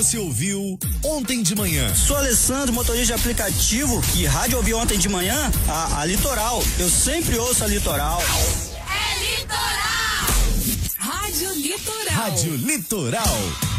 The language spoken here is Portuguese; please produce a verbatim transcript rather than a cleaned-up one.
você ouviu ontem de manhã. Sou Alessandro, motorista de aplicativo. Que rádio ouvi ontem de manhã? A, a Litoral. Eu sempre ouço a Litoral. É Litoral! Rádio Litoral. Rádio Litoral.